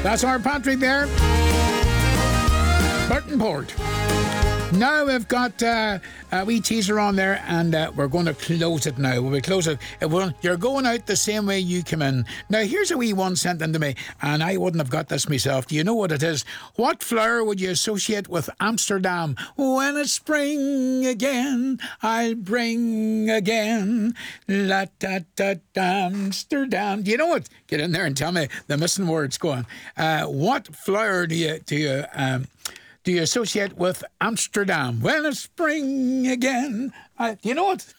That's our Patrick there. Burtonport. Now we've got a wee teaser on there, and we're going to close it now. We'll close it. You're going out the same way you came in. Now, here's a wee one sent in to me, and I wouldn't have got this myself. Do you know what it is? What flower would you associate with Amsterdam? When it's spring again, I'll bring again. La da da da Amsterdam. Do you know it? Get in there and tell me the missing words. Go on. What flower do you associate with Amsterdam? When it's spring again. Do you know it?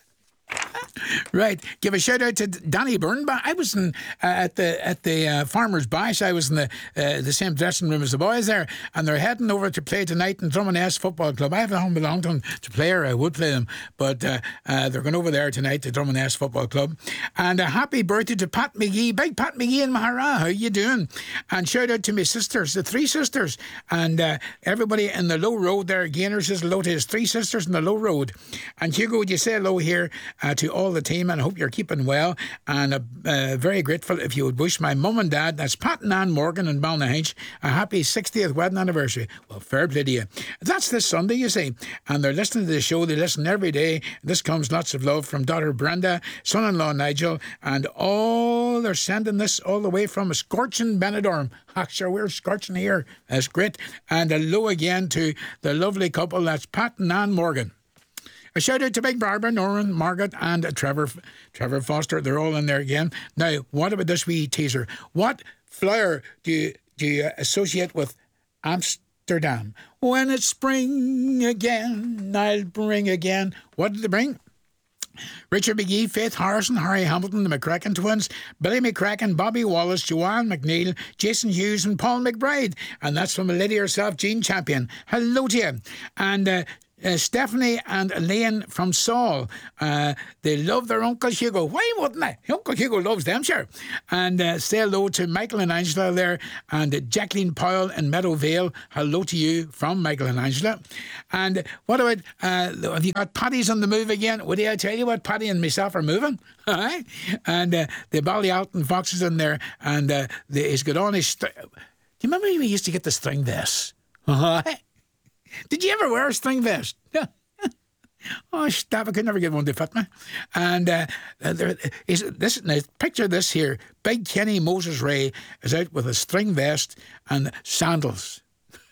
Right. Give a shout out to Danny Byrne. I was at the Farmers Bash. I was in the same dressing room as the boys there, and they're heading over to play tonight in Drummond Football Club. I haven't belonged to them to play, or I would play them, but they're going over there tonight to Drummond Football Club. And a happy birthday to Pat McGee, Big Pat McGee in Mahara. How you doing? And shout out to my sisters, the three sisters, and everybody in the Low Road there. Gainer says hello to his three sisters in the Low Road. And Hugo, would you say hello here to all the team, and I hope you're keeping well, and very grateful if you would wish my mum and dad, that's Pat and Ann Morgan in Balnahinch, a happy 60th wedding anniversary. Well, fair play to you. That's this Sunday, you see, and they're listening to the show. They listen every day. This comes lots of love from daughter Brenda, son-in-law Nigel, and all they're sending this all the way from a scorching Benidorm. Sure, we're scorching here. That's great. And hello again to the lovely couple, that's Pat and Ann Morgan. A shout out to Big Barbara, Norman, Margaret, and Trevor Foster. They're all in there again. Now, what about this wee teaser? What flower do you associate with Amsterdam? When it's spring again, I'll bring again. What did they bring? Richard McGee, Faith Harrison, Harry Hamilton, the McCracken twins, Billy McCracken, Bobby Wallace, Joanne McNeil, Jason Hughes, and Paul McBride. And that's from a lady herself, Jean Champion. Hello to you. And Stephanie and Elaine from Saul. They love their Uncle Hugo. Why wouldn't they? Uncle Hugo loves them, sure. And say hello to Michael and Angela there, and Jacqueline Powell in Meadowvale. Hello to you from Michael and Angela. And what about, have you got Paddy's on the move again? Would I tell you what, Paddy and myself are moving? Aye. And the Ballyalton Foxes in there, and he's got on his... Do you remember we used to get the string vests? Did you ever wear a string vest? Yeah. Oh, stop, I could never get one to fit me. And picture this here. Big Kenny Moses Ray is out with a string vest and sandals.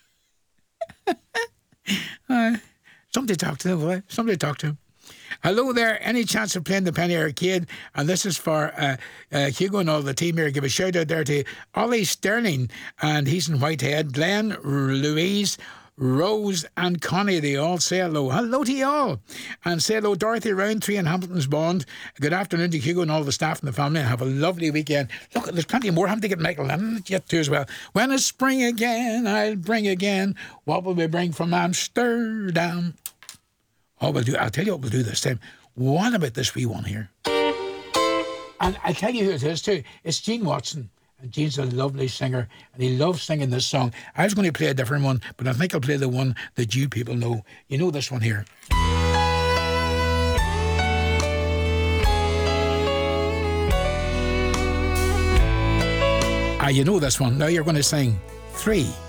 Somebody talk to him, boy. Somebody talk to him. Hello there. Any chance of playing the Penny Arcade? And this is for Hugo and all the team here. Give a shout out there to Ollie Sterling, and he's in Whitehead. Glenn, Louise, Rose and Connie, they all say hello. Hello to you all. And say hello, Dorothy Roundtree and Hamilton's Bond. Good afternoon to Hugo and all the staff and the family. Have a lovely weekend. Look, there's plenty more. I have to get Michael Lennon yet too as well. When it's spring again, I'll bring again. What will we bring from Amsterdam? Oh, I'll tell you what we'll do this time. What about this wee one here? And I'll tell you who it is too. It's Gene Watson. And Gene's a lovely singer, and he loves singing this song. I was going to play a different one, but I think I'll play the one that you people know. You know this one here. You know this one. Now you're going to sing 3,